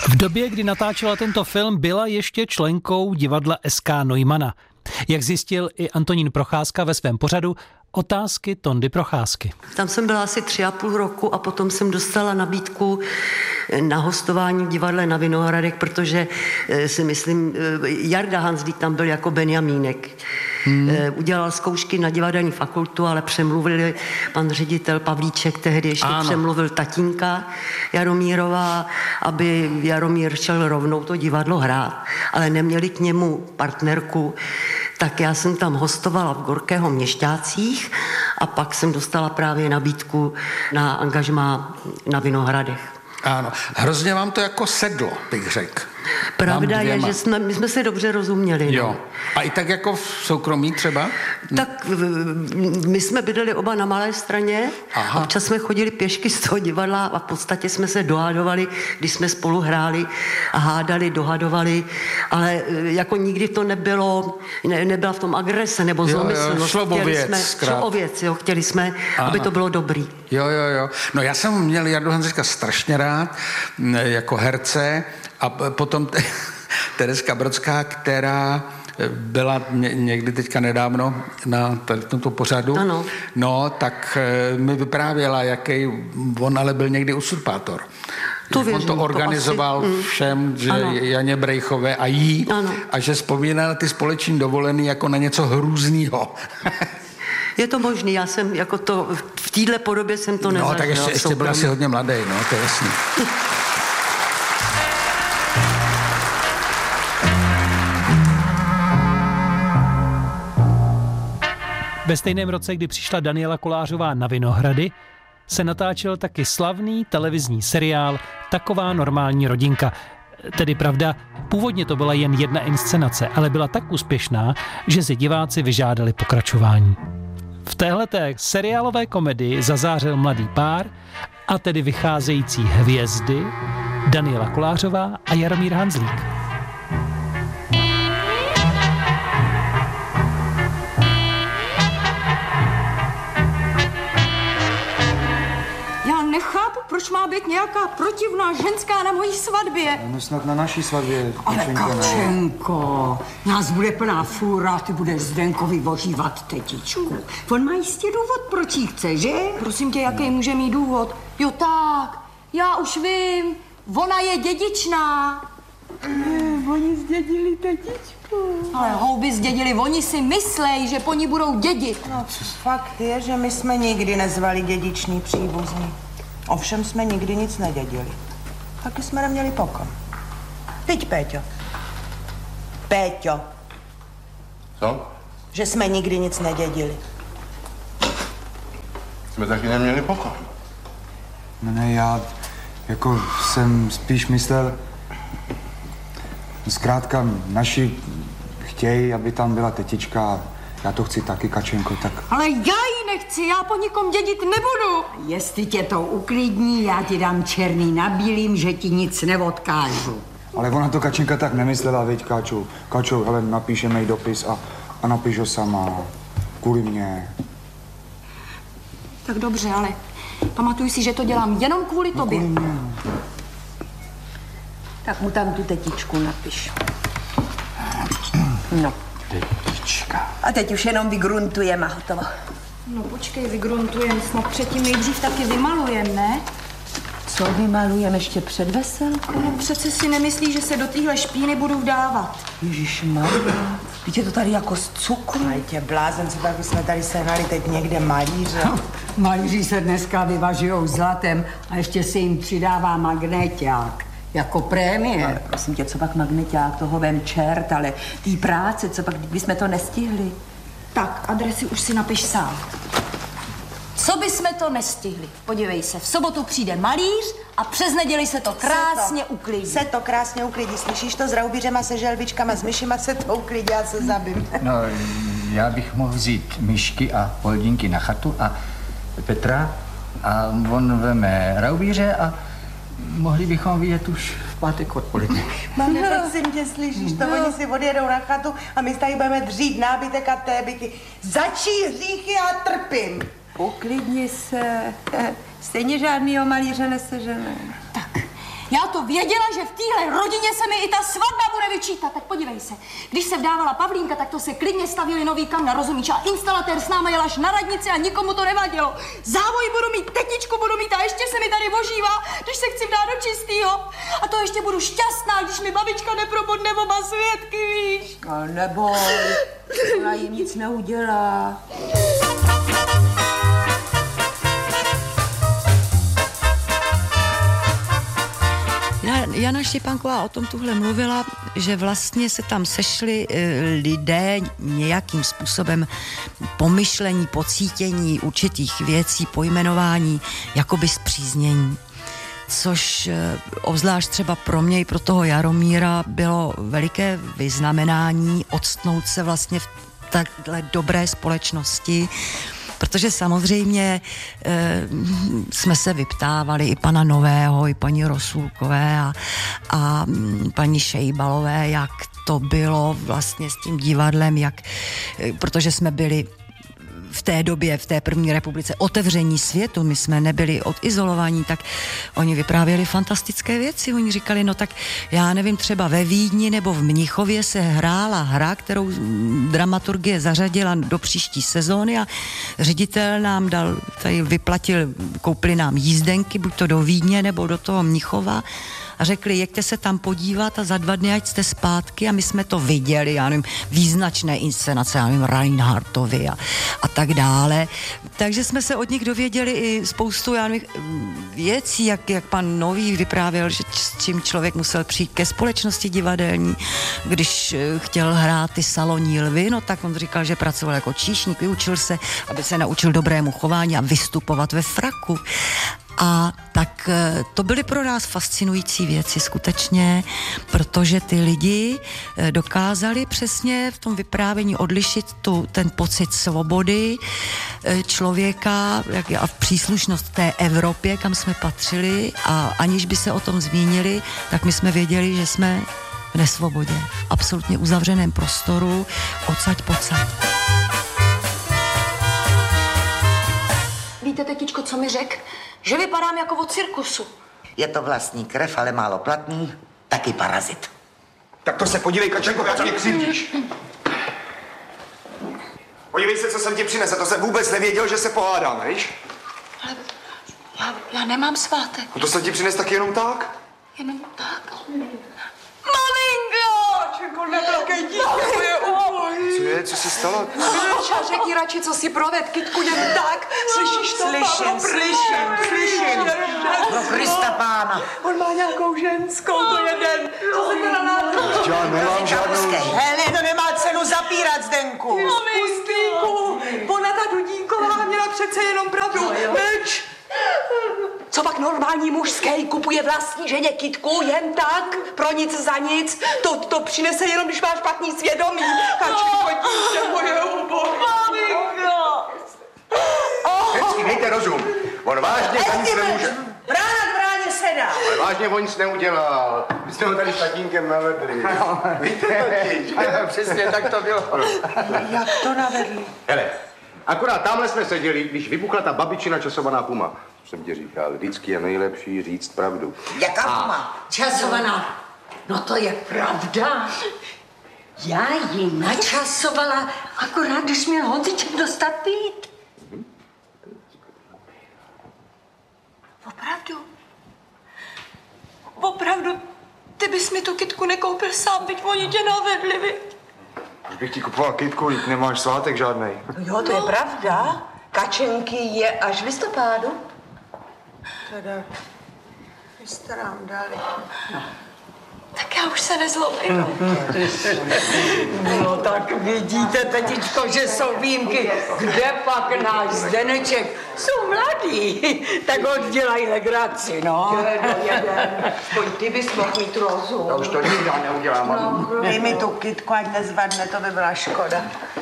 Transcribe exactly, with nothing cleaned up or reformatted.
V době, kdy natáčela tento film, byla ještě členkou divadla S K Neumana. Jak zjistil i Antonín Procházka ve svém pořadu Otázky Tondy Procházky. Tam jsem byla asi tři a půl roku a potom jsem dostala nabídku na hostování v divadle na Vinohradech, protože si myslím, Jarda Hanzlík tam byl jako Benjamínek. Hmm. Udělal zkoušky na divadelní fakultu, ale přemluvili pan ředitel Pavlíček, tehdy ještě ano. přemluvil tatínka Jaromírová, aby Jaromír šel rovnou to divadlo hrát, ale neměli k němu partnerku, tak já jsem tam hostovala v Gorkého Měšťácích a pak jsem dostala právě nabídku na angažmá na Vinohradech. Ano, hrozně vám to jako sedlo, bych řekl. Pravda je, že jsme, my jsme se dobře rozuměli. Jo. No. A i tak jako v soukromí třeba? Tak my jsme bydleli oba na Malé Straně. Aha. Občas jsme chodili pěšky z toho divadla a v podstatě jsme se dohadovali, když jsme spolu hráli a hádali, dohadovali, ale jako nikdy to nebylo, ne, nebyla v tom agrese nebo zlomyslnost. Šlo o věc, jsme, šlo o věc, jo, chtěli jsme, Aha. aby to bylo dobrý. Jo, jo, jo. No já jsem měl Jardu Hanzlíka strašně rád jako herce a potom Tereska Brodská, která byla někdy teďka nedávno na tomto pořadu, ano. no, tak mi vyprávěla, jaký on ale byl někdy usurpátor. To on věřím, to organizoval to asi, všem, že ano. Janě Brejchové a jí, ano. a že vzpomínal ty společní dovolený jako na něco hrůznýho. Je to možný, já jsem jako to, v téhle podobě jsem to nezažila. No, tak ještě, ještě byl asi hodně mladý, no, to je jasný. Ve stejném roce, kdy přišla Daniela Kolářová na Vinohrady, se natáčel taky slavný televizní seriál Taková normální rodinka. Tedy pravda, původně to byla jen jedna inscenace, ale byla tak úspěšná, že si diváci vyžádali pokračování. V téhleté seriálové komedii zazářil mladý pár, a tedy vycházející hvězdy Daniela Kolářová a Jaromír Hanzlík. Nechápu, proč má být nějaká protivná ženská na mojí svatbě. No snad na naší svatbě. Ale Kačenko, nás bude plná fůra, ty budeš Zdenkovi vožívat tetičku. On má jistě důvod, proč jí chce, že? Prosím tě, jaký může mít důvod? Jo tak, já už vím, ona je dědičná. Ne, oni zdědili tetičku. Ale houby zdědili, oni si myslej, že po ní budou dědit. No, fakt je, že my jsme nikdy nezvali dědičný příbuzný. Ovšem jsme nikdy nic nedědili. Taky jsme neměli pokom. Teď, Péťo. Péťo. Co? Že jsme nikdy nic nedědili. Jsme taky neměli pokom. No ne, já jako jsem spíš myslel, zkrátka naši chtějí, aby tam byla tetička. Já to chci taky, Kačenko, tak... Ale já ji nechci, já po nikom dědit nebudu. Jestli tě to uklidní, já ti dám černý na bílým, že ti nic neodkážu. Ale ona to, Kačenka, tak nemyslela, veď, Kačo. Kačo, hele, napíšeme jí dopis a, a napíš ho sama. Kvůli mně. Tak dobře, ale pamatuj si, že to dělám jenom kvůli no, tobě. Kvůli mě. Tak mu tam tu tetičku napiš. No. Tetička. A teď už jenom vygruntujeme a hotovo. No počkej, vygruntujeme, snad předtím nejdřív taky vymalujeme, ne? Co vymalujeme ještě před veselkou? No přece si nemyslí, že se do téhle špíny budu vdávat. Ježišmarja, víte to tady jako z cukru. Ale tě blázen, co tak bychom tady sehnali teď někde malíře. No, malíři se dneska vyvažujou zlatem a ještě se jim přidává magnéťák. Jako prémie. Ale prosím tě, co pak magneťák, toho vem čert, ale tý práce, co pak, kdybychom to nestihli. Tak, adresy už si napiš sám. Co bychom to nestihli? Podívej se, v sobotu přijde malíř a přes neděli se to krásně se to, uklidí. Se to krásně uklidí, slyšíš to? S raubířema, se želvičkama, s myšima se to uklidí, já se zabím. No, já bych mohl vzít myšky a poldinky na chatu a Petra a on veme raubíře a mohli bychom vidět už v pátek odpoledne. Mami, prosím tě, slyšíš to? Oni si odjedou na chatu a my tady budeme dřít nábytek a tébyky. Začí hříchy a trpím. Uklidni se. Stejně žádnýho malíře nesežene. Tak, Já to věděla, že v téhle rodině se mi i ta svatba bude vyčítat. Tak podívej se, když se vdávala Pavlínka, tak to se klidně stavili nový kamna, rozumíš? A instalatér s náma jel až na radnici a nikomu to nevadilo. Závoj budu mít, tetičku budu mít a ještě se mi tady vožívá, když se chci vdát do čistýho. A to ještě budu šťastná, když mi babička neprobodne oba svědky, víš? A neboj, ona jim nic neudělá. Jana Štěpánková o tom tuhle mluvila, že vlastně se tam sešli e, lidé nějakým způsobem pomyšlení, pocítění určitých věcí, pojmenování, jakoby spříznění. Což e, obzvlášť třeba pro mě i pro toho Jaromíra bylo veliké vyznamenání odstnout se vlastně v takhle dobré společnosti, protože samozřejmě e, jsme se vyptávali i pana Nového, i paní Rosulkové a, a paní Šejbalové, jak to bylo vlastně s tím divadlem, jak, e, protože jsme byli v té době, v té první republice otevření světu, my jsme nebyli odizolovaní, tak oni vyprávěli fantastické věci. Oni říkali, no tak já nevím, třeba ve Vídni nebo v Mnichově se hrála hra, kterou dramaturgie zařadila do příští sezóny a ředitel nám dal, tady vyplatil, koupili nám jízdenky, buď to do Vídně nebo do toho Mnichova a řekli, jeďte se tam podívat a za dva dny ať jste zpátky a my jsme to viděli, já nevím, význačné inscenace, já nevím, Reinhardtovi a, a tak dále. Takže jsme se od nich dověděli i spoustu, já nevím, věcí, jak, jak pan Nový vyprávěl, že s čím člověk musel přijít ke společnosti divadelní, když chtěl hrát ty salonní lvy, no tak on říkal, že pracoval jako číšník, vyučil se, aby se naučil dobrému chování a vystupovat ve fraku. A tak to byly pro nás fascinující věci skutečně, protože ty lidi dokázali přesně v tom vyprávění odlišit tu, ten pocit svobody člověka a v příslušnost té Evropě, kam jsme patřili a aniž by se o tom zmínili, tak my jsme věděli, že jsme v nesvobodě, v absolutně uzavřeném prostoru, odsaď pocať. Víte, tetičko, co mi řek? Že vypadám jako od cirkusu. Je to vlastní krev, ale málo platný, taky parazit. Tak to se podívej, Kačenko, jak mě křivdíš. Podívej se, co jsem ti přinesl, to jsem vůbec nevěděl, že se pohádáme, víš? Ale já, já nemám svátek. No to jsem ti přines taky jenom tak? Jenom tak? Maminko! Kačenko, neplakej dítě, to je ubohý. Co je, co se stalo? Ča, řekni radši, co si proved, Kytku, jen tak. Slyšíš to, Slyším, Pavlo? slyším, slyším. Pro Krista pána. On má nějakou ženskou, to jeden. Co se teda náhodou? Já nemám žádnou... Hele, to nemá cenu zapírat, Zdenku. Pustýku, ona ta Dudínková měla přece jenom pravdu. Meč! Co pak normální mužský kupuje vlastní ženě kytku jen tak, pro nic za nic? To, to přinese jenom, když máš špatný svědomí. Kačko, dítě moje ubohé. Maminko! Hezky, dejte rozum. On vážně za nic nemůže. Brána k bráně sedá. Ale vážně on nic neudělal. My jsme ho tady s tatínkem navedli. Víte totiž. Přesně tak to bylo. Jak to navedli? Hele, akorát tamhle jsme seděli, když vybuchla ta babičina časovaná puma. Jsem ti říkal, vždycky je nejlepší říct pravdu. Jaká puma? Časovaná. No to je pravda. Já ji načasovala, akorát když měl Honziček dostat pít. Opravdu? Opravdu? Ty bys mi tu kytku nekoupil sám, byť oni tě navedli, viď? Už bych ti kupoval kytku, nemáš svátek žádnej. Jo, to je pravda. Kačenky je až v listopádu. Teda, vy jste nám dali. No. Tak já už se nezlobím. No tak vidíte, tetičko, že jsou výjimky. Kde pak náš Zdeneček? Jsou mladí, tak ho dělají legraci, no. Jeden, jeden. Aspoň ty bys mohl mít rozum. Já už to nikdy neudělám. No, dej mi tu kytku, ať nezvadne, to by byla škoda.